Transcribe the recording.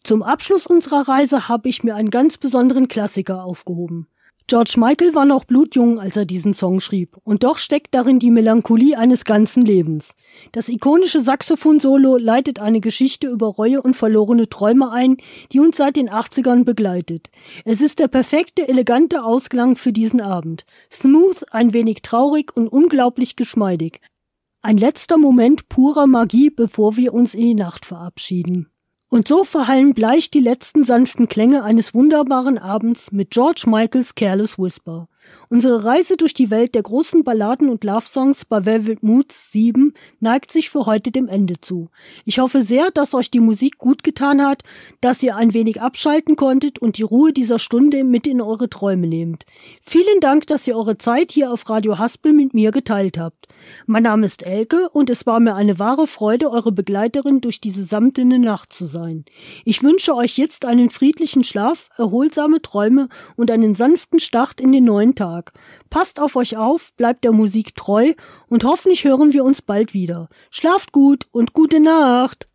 Zum Abschluss unserer Reise habe ich mir einen ganz besonderen Klassiker aufgehoben. George Michael war noch blutjung, als er diesen Song schrieb, und doch steckt darin die Melancholie eines ganzen Lebens. Das ikonische Saxophon-Solo leitet eine Geschichte über Reue und verlorene Träume ein, die uns seit den 80ern begleitet. Es ist der perfekte, elegante Ausklang für diesen Abend. Smooth, ein wenig traurig und unglaublich geschmeidig. Ein letzter Moment purer Magie, bevor wir uns in die Nacht verabschieden. Und so verhallen bleich die letzten sanften Klänge eines wunderbaren Abends mit George Michaels Careless Whisper. Unsere Reise durch die Welt der großen Balladen und Love-Songs bei Velvet Moods 7 neigt sich für heute dem Ende zu. Ich hoffe sehr, dass euch die Musik gut getan hat, dass ihr ein wenig abschalten konntet und die Ruhe dieser Stunde mit in eure Träume nehmt. Vielen Dank, dass ihr eure Zeit hier auf Radio Haspel mit mir geteilt habt. Mein Name ist Elke und es war mir eine wahre Freude, eure Begleiterin durch diese samtene Nacht zu sein. Ich wünsche euch jetzt einen friedlichen Schlaf, erholsame Träume und einen sanften Start in den neuen Tag. Passt auf euch auf, bleibt der Musik treu und hoffentlich hören wir uns bald wieder. Schlaft gut und gute Nacht!